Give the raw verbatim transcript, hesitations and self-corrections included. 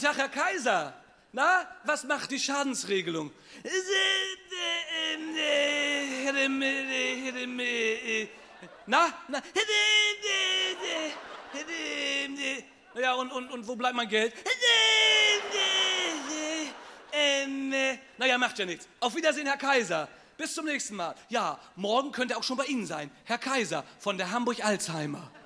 Tag, Herr Kaiser. Na, was macht die Schadensregelung? Na, na. Ja, und, und, und wo bleibt mein Geld? Naja, macht ja nichts. Auf Wiedersehen, Herr Kaiser. Bis zum nächsten Mal. Ja, morgen könnte er auch schon bei Ihnen sein. Herr Kaiser von der Hamburg Alzheimer.